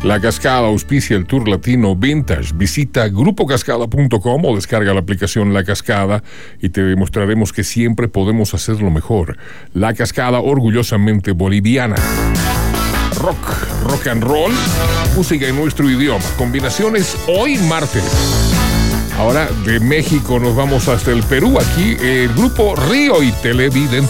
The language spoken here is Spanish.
La Cascada auspicia el Tour Latino Vintage. Visita grupocascada.com o descarga la aplicación La Cascada y te demostraremos que siempre podemos hacerlo mejor. La Cascada, orgullosamente boliviana. Rock and roll, música en nuestro idioma. Combinaciones hoy martes. Ahora de México nos vamos hasta el Perú. Aquí el grupo Río y Televidente.